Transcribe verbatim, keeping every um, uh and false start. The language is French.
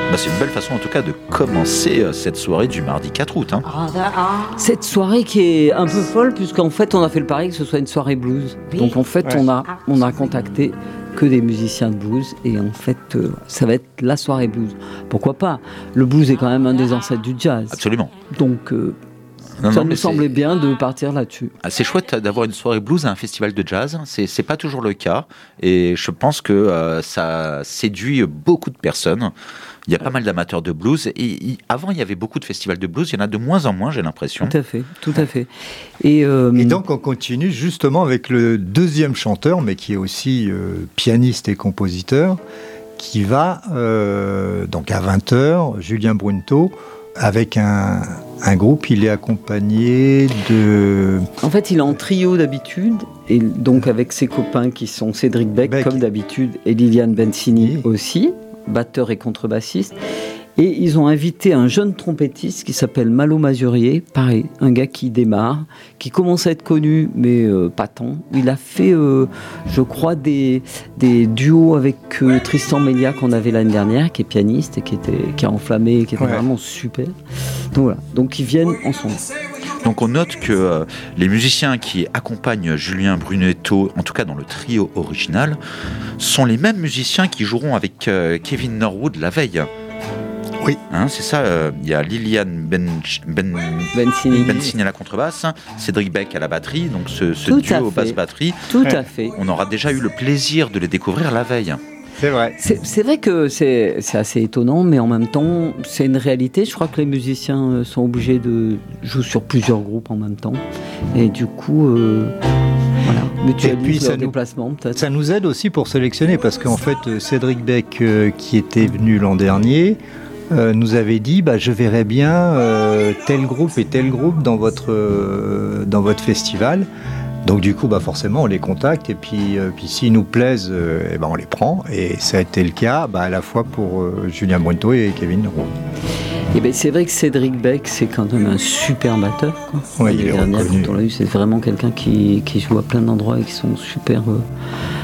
Bah, c'est une belle façon en tout cas de commencer euh, cette soirée du mardi quatre août. Hein. Cette soirée qui est un peu folle puisqu'en fait on a fait le pari que ce soit une soirée blues. Donc en fait ouais. on, a, on a contacté que des musiciens de blues et en fait euh, ça va être la soirée blues. Pourquoi pas ? Le blues est quand même un des ancêtres du jazz. Absolument. Donc euh, Non, ça non, nous semblait c'est... bien de partir là-dessus. Ah, c'est chouette d'avoir une soirée blues à un festival de jazz. C'est, c'est pas toujours le cas. Et je pense que euh, ça séduit beaucoup de personnes. Il y a pas mal d'amateurs de blues. Et, et avant, il y avait beaucoup de festivals de blues. Il y en a de moins en moins, j'ai l'impression. Tout à fait, tout à fait. Et, euh... et donc, on continue justement avec le deuxième chanteur, mais qui est aussi euh, pianiste et compositeur, qui va, euh, donc à vingt heures, Julien Brunto, avec un, un groupe, il est accompagné de... En fait, il est en trio d'habitude, et donc avec ses copains qui sont Cédric Beck, Beck. comme d'habitude, et Liliane Bencini oui. aussi, batteur et contrebassiste. Et ils ont invité un jeune trompettiste qui s'appelle Malo Mazurier, pareil, un gars qui démarre, qui commence à être connu, mais euh, pas tant. Il a fait, euh, je crois, des, des duos avec euh, Tristan Melia qu'on avait l'année dernière, qui est pianiste et qui, était, qui a enflammé, qui était ouais. vraiment super. Donc voilà, donc ils viennent ensemble. Donc on note que euh, les musiciens qui accompagnent Julien Brunetto, en tout cas dans le trio original, sont les mêmes musiciens qui joueront avec euh, Kevin Norwood la veille. Oui. Hein, c'est ça, il euh, y a Liliane ben, ben, Bencini. Bencini à la contrebasse, Cédric Beck à la batterie, donc ce, ce duo basse-batterie. Tout ouais. à fait. On aura déjà eu le plaisir de les découvrir la veille. C'est vrai. C'est, c'est vrai que c'est, c'est assez étonnant, mais en même temps, c'est une réalité. Je crois que les musiciens sont obligés de jouer sur plusieurs groupes en même temps. Et du coup, euh, voilà, mutualisent leur déplacement. Peut-être. Ça nous aide aussi pour sélectionner, parce qu'en fait, Cédric Beck, euh, qui était venu l'an dernier, Euh, nous avait dit bah, je verrais bien euh, tel groupe et tel groupe dans votre, euh, dans votre festival. Donc du coup bah, forcément on les contacte et puis, euh, puis s'ils nous plaisent euh, eh ben, on les prend, et ça a été le cas bah, à la fois pour euh, Julien Brunto et Kevin Roux. Et ben, c'est vrai que Cédric Beck c'est quand même un super batteur. Oui, il est reconnu. C'est vraiment quelqu'un qui, qui joue à plein d'endroits et qui sont super... Euh,